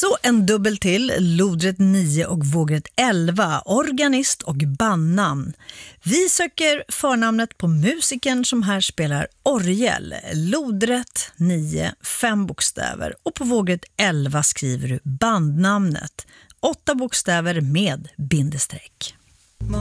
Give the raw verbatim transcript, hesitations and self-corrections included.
Så en dubbel till, lodrätt nio och vågrätt elva, organist och bandnamn. Vi söker förnamnet på musikern som här spelar orgel. Lodrätt nio, fem bokstäver, och på vågrätt elva skriver du bandnamnet. Åtta bokstäver med bindestreck.